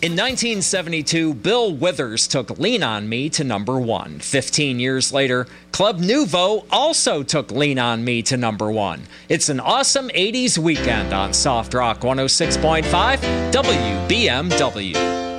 In 1972, Bill Withers took Lean on Me to number 1. 15 years later, Club Nouveau also took Lean on Me to number 1. It's an awesome 80s weekend on Soft Rock 106.5 WBMW.